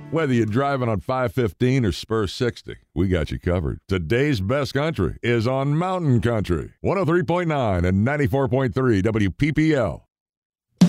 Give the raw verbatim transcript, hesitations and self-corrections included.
Whether you're driving on five fifteen or Spur sixty, we got you covered. Today's best country is on Mountain Country. one oh three point nine and ninety-four point three W P P L.